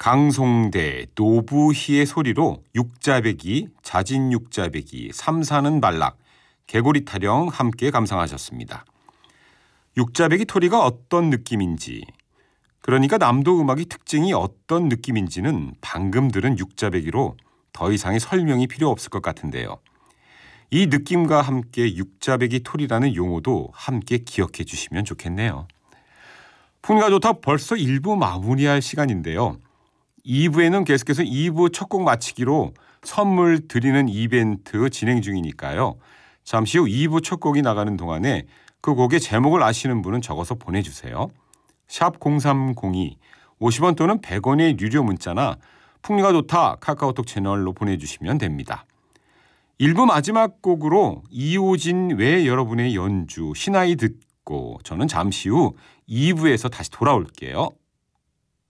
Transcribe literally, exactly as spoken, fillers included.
강송대, 노부희의 소리로 육자배기, 자진육자배기, 삼사는 발락, 개구리 타령 함께 감상하셨습니다. 육자배기 토리가 어떤 느낌인지, 그러니까 남도 음악의 특징이 어떤 느낌인지는 방금 들은 육자배기로 더 이상의 설명이 필요 없을 것 같은데요. 이 느낌과 함께 육자배기 토리라는 용어도 함께 기억해 주시면 좋겠네요. 풍미가 좋다 벌써 일 부 마무리할 시간인데요. 이 부에는 계속해서 이 부 첫 곡 마치기로 선물 드리는 이벤트 진행 중이니까요. 잠시 후 이 부 첫 곡이 나가는 동안에 그 곡의 제목을 아시는 분은 적어서 보내주세요. 샵 공삼공이 오십 원 또는 백 원의 유료 문자나 풍미가 좋다 카카오톡 채널로 보내주시면 됩니다. 일 부 마지막 곡으로 이호진 외 여러분의 연주 신하이 듣고 저는 잠시 후 이 부에서 다시 돌아올게요.